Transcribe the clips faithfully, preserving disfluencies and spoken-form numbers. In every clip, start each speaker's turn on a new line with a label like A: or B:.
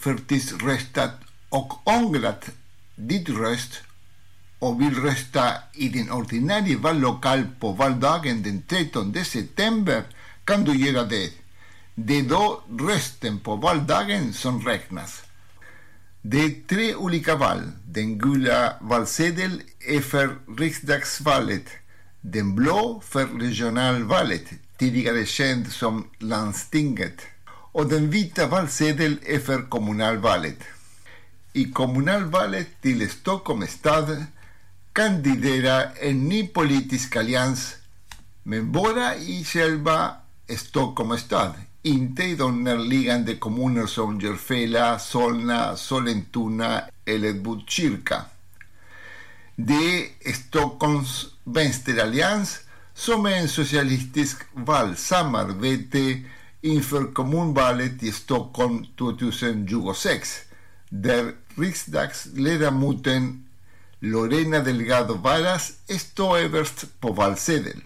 A: faktiskt röstat och ångrat ditt röst och vill rösta i din ordinarie vallokal på valdagen den trettonde september kan du göra det. Det är då rösten på valdagen som räknas. Det är tre olika val. Den gula valsedel är för riksdagsvalet, den blå för regionalvalet, tidigare känd som landstinget, och den vita valsedel är för kommunalvalet. I kommunalvalet till Stockholms stad kandidera en ny politisk allians, men bara i själva Stockholms stad, inte i de närliggande kommuner som Järfälla, Solna, Sollentuna eller Botkyrka. Det är Stockholms vänsterallians som är en socialistisk valsamarbete inför kommunvalet i Stockholm tjugohundratjugosex, där riksdagsledamoten Lorena Delgado Varas står överst på valsedel.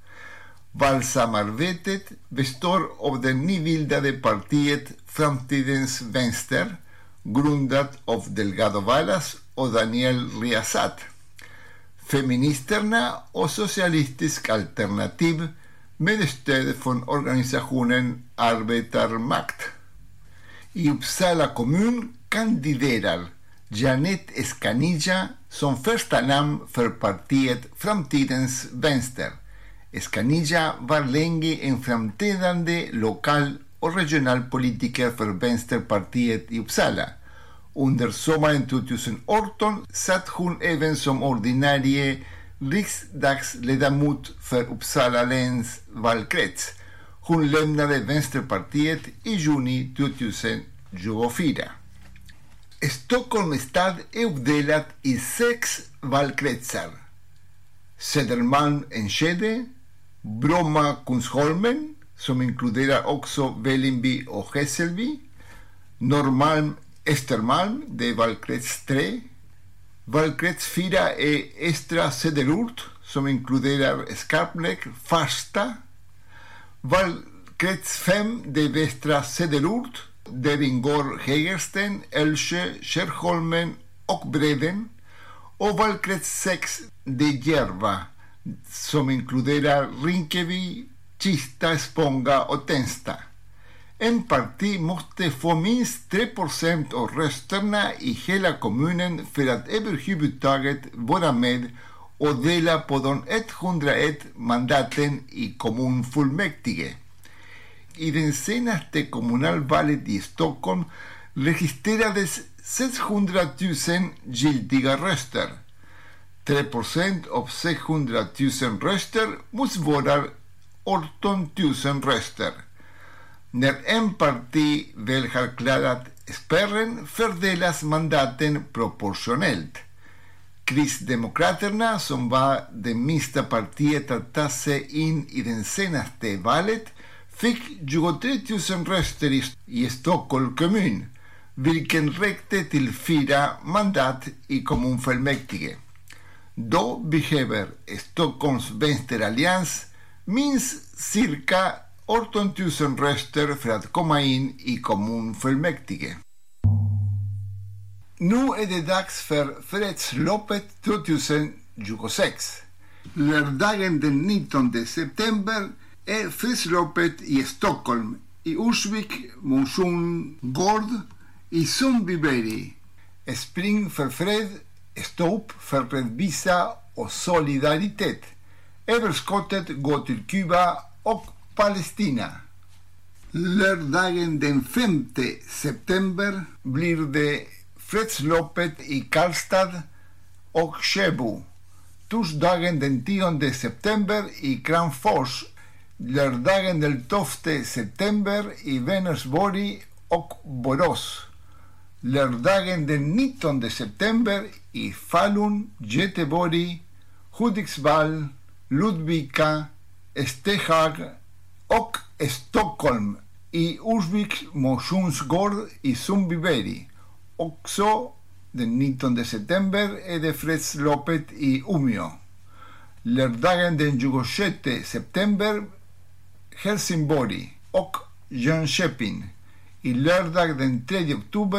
A: Valsamarbetet består av det nybildade partiet Framtidens Vänster, grundat av Delgado Varas och Daniel Riazat, Feministerna och Socialistisk Alternativ med stöd från organisationen Arbetarmakt. I Uppsala kommun kandiderar Janet Escanilla som första namn för partiet Framtidens Vänster. Escanilla var länge en framträdande lokal och regional politiker för Vänsterpartiet i Uppsala. Under sommaren tjugoarton satt hon även som ordinarie riksdagsledamot för Uppsala läns valkrets. Hon lämnade Vänsterpartiet i juni tjugotjugofyra. Stockholms stad är uppdelat i sex valkretsar: Södermalm-Enskede, Bromma-Kungsholmen, som inkluderar också Vällingby och Hässelby, Norrmalm-Östermalm, det är valkrets tre, valkrets fyra är Östra Söderort, som inkluderar Skarpnäck, Farsta, valkrets fem, det är Västra Söderort, där ingår Hägersten, Älvsjö, Skärholmen och Bredden, och valkrets sex, det är Järva, som inkluderar Rinkeby, Kista, Spånga och Tensta. En parti måste få minst tre procent av rösterna i hela kommunen för att överhuvudtaget vara med och dela på de etthundraett mandaten i kommunfullmäktige. I den senaste kommunalvalet i Stockholm registrerades sexhundratusen giltiga röster. tre procent av sexhundratusen röster motsvarar arton tusen röster. När en parti väl har klarat spärren fördelas mandaten proportionellt. Kristdemokraterna, som var det minsta partiet att ta sig in i det senaste valet, fick tjugotre tusen röster i Stockholm kommun, vilken räckte till fyra mandat i kommunfullmäktige. Då behöver Stockholms vänsterallians minst cirka arton tusen röster för att komma in i kommunfullmäktige. Nu är det dags för fredsloppet tjugohundratjugosex. Lördagen den nittonde september är fredsloppet i Stockholm, i Ursvik motionsgård, i Sundbyberg. Spring för fred, stå upp för rättvisa och solidaritet. Överskottet går till Kuba och Palestina. Lördagen den femte september blir det fredsloppet i Karlstad och Sjöbo. Torsdagen den tionde september i Kramfors. Lördagen den tolfte september i Vänersborg och Borås. Lördagen den nittonde september i Falun, Göteborg, Hudiksvall, Ludvika, Stehag och Stockholm, i Ursvik motionsgård i Sundbyberg. Också den nittonde september är det fredsloppet i Umeå. Lördagen den tjugosjätte september Helsingborg och Jönköping. I lördag den tredje oktober